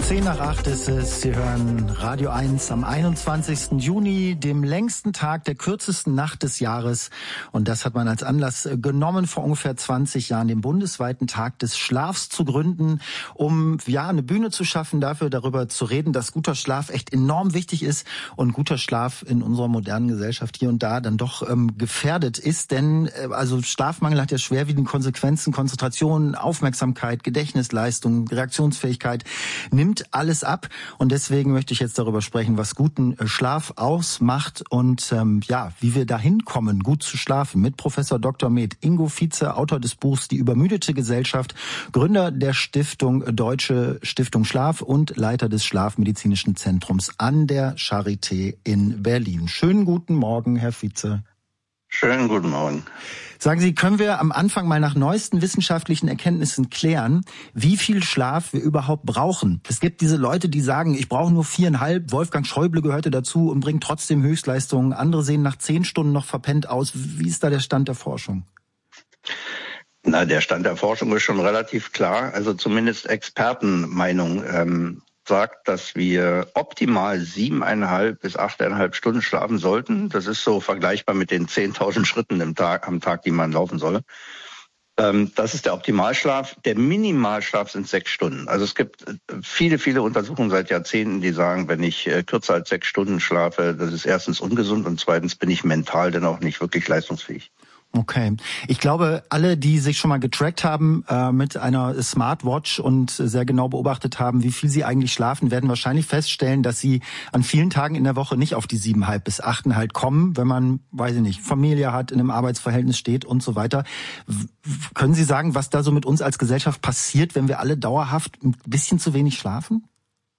7:10 ist es. Sie hören Radio 1 am 21. Juni, dem längsten Tag der kürzesten Nacht des Jahres. Und das hat man als Anlass genommen, vor ungefähr 20 Jahren den bundesweiten Tag des Schlafs zu gründen, um eine Bühne zu schaffen, darüber zu reden, dass guter Schlaf echt enorm wichtig ist und guter Schlaf in unserer modernen Gesellschaft hier und da dann doch gefährdet ist. Denn also Schlafmangel hat ja schwerwiegende Konsequenzen, Konzentration, Aufmerksamkeit, Gedächtnisleistung, Reaktionsfähigkeit, nimmt alles ab. Und deswegen möchte ich jetzt darüber sprechen, was guten Schlaf ausmacht und wie wir dahin kommen, gut zu schlafen. Mit Professor Dr. Med Ingo Vietze, Autor des Buchs Die übermüdete Gesellschaft, Gründer der Stiftung Deutsche Stiftung Schlaf und Leiter des Schlafmedizinischen Zentrums an der Charité in Berlin. Schönen guten Morgen, Herr Vietze. Schönen guten Morgen. Sagen Sie, können wir am Anfang mal nach neuesten wissenschaftlichen Erkenntnissen klären, wie viel Schlaf wir überhaupt brauchen? Es gibt diese Leute, die sagen, ich brauche nur 4,5. Wolfgang Schäuble gehörte dazu und bringt trotzdem Höchstleistungen. Andere sehen nach 10 Stunden noch verpennt aus. Wie ist da der Stand der Forschung? Na, der Stand der Forschung ist schon relativ klar. Also zumindest Expertenmeinung sagt, dass wir optimal 7,5 bis 8,5 Stunden schlafen sollten. Das ist so vergleichbar mit den 10.000 Schritten am Tag, die man laufen soll. Das ist der Optimalschlaf. Der Minimalschlaf sind 6 Stunden. Also es gibt viele, viele Untersuchungen seit Jahrzehnten, die sagen, wenn ich kürzer als 6 Stunden schlafe, das ist erstens ungesund und zweitens bin ich mental dann auch nicht wirklich leistungsfähig. Okay. Ich glaube, alle, die sich schon mal getrackt haben mit einer Smartwatch und sehr genau beobachtet haben, wie viel sie eigentlich schlafen, werden wahrscheinlich feststellen, dass sie an vielen Tagen in der Woche nicht auf die 7,5 bis 8,5 kommen, wenn man, Familie hat, in einem Arbeitsverhältnis steht und so weiter. Können Sie sagen, was da so mit uns als Gesellschaft passiert, wenn wir alle dauerhaft ein bisschen zu wenig schlafen?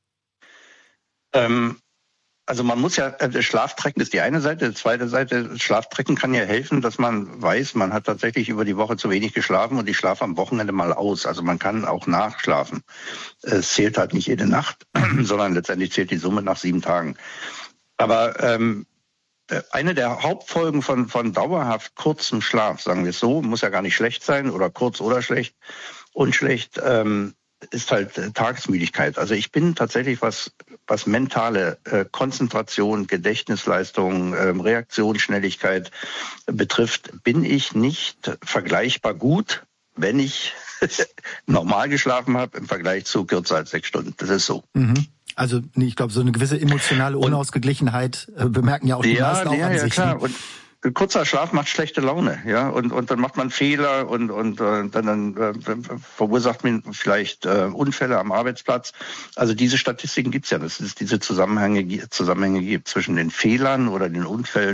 Also man muss ja, Schlaftrecken ist die eine Seite, die zweite Seite, Schlaftrecken kann ja helfen, dass man weiß, man hat tatsächlich über die Woche zu wenig geschlafen und ich schlafe am Wochenende mal aus. Also man kann auch nachschlafen. Es zählt halt nicht jede Nacht, sondern letztendlich zählt die Summe nach 7 Tagen. Aber eine der Hauptfolgen von dauerhaft kurzem Schlaf, sagen wir es so, muss ja gar nicht schlecht sein oder kurz oder schlecht, unschlecht, ist halt Tagesmüdigkeit. Also ich bin tatsächlich, was mentale Konzentration, Gedächtnisleistung, Reaktionsschnelligkeit betrifft, bin ich nicht vergleichbar gut, wenn ich normal geschlafen habe im Vergleich zu kürzer als 6 Stunden. Das ist so. Mhm. Also ich glaube, so eine gewisse emotionale Unausgeglichenheit bemerken ja auch die meisten auch an sich. Ja, klar. Und kurzer Schlaf macht schlechte Laune, ja, und dann macht man Fehler und dann verursacht man vielleicht Unfälle am Arbeitsplatz. Also diese Statistiken gibt's ja, dass es diese Zusammenhänge gibt zwischen den Fehlern oder den Unfällen